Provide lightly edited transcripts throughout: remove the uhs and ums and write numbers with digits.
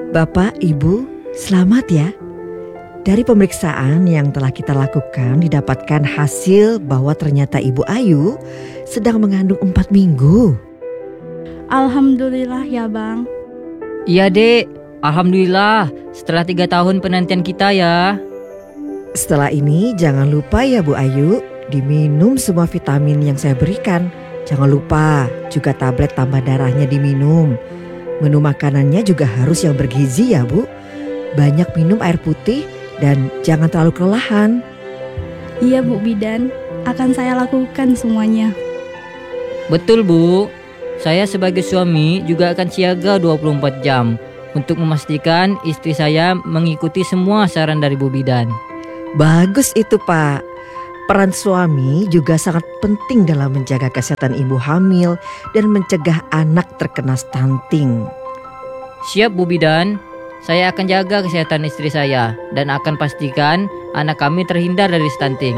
Bapak, Ibu, selamat ya. Dari pemeriksaan yang telah kita lakukan didapatkan hasil bahwa ternyata Ibu Ayu sedang mengandung 4 minggu. Alhamdulillah ya Bang. Iya Dek, Alhamdulillah setelah 3 tahun penantian kita ya. Setelah ini jangan lupa ya Bu Ayu, diminum semua vitamin yang saya berikan. Jangan lupa juga tablet tambah darahnya diminum. Menu makanannya juga harus yang bergizi ya Bu. Banyak minum air putih dan jangan terlalu kelelahan. Iya Bu Bidan, akan saya lakukan semuanya. Betul Bu, saya sebagai suami juga akan siaga 24 jam untuk memastikan istri saya mengikuti semua saran dari Bu Bidan. Bagus itu Pak. Peran suami juga sangat penting dalam menjaga kesehatan ibu hamil dan mencegah anak terkena stunting. Siap Bu Bidan, saya akan jaga kesehatan istri saya dan akan pastikan anak kami terhindar dari stunting.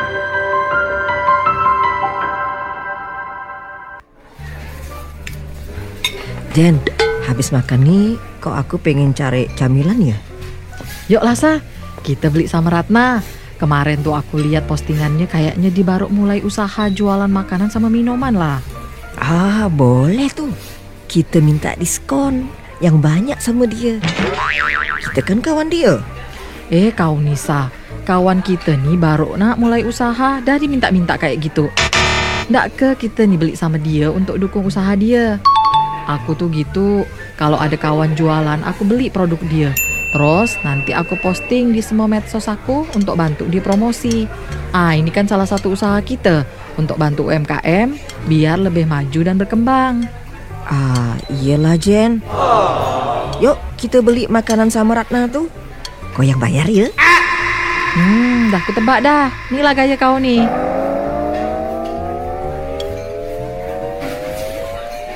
Jen, habis makan nih kok aku pengen cari camilan ya? Yuk Lasa, kita beli sama Ratna. Kemarin tuh aku lihat postingannya kayaknya dia baru mulai usaha jualan makanan sama minuman lah. Ah, boleh tuh. Kita minta diskon yang banyak sama dia. Kita kan kawan dia. Kau Nisa, kawan kita nih baru nak mulai usaha dari minta-minta kayak gitu. Nggak ke kita nih beli sama dia untuk dukung usaha dia. Aku tuh gitu, kalau ada kawan jualan aku beli produk dia. Terus nanti aku posting di semua medsos aku untuk bantu dia promosi. Ini kan salah satu usaha kita untuk bantu UMKM biar lebih maju dan berkembang. Iyalah Jen. Yuk kita beli makanan sama Ratna tuh. Kau yang bayar ya? Dah aku tebak dah. Inilah gaya kau nih.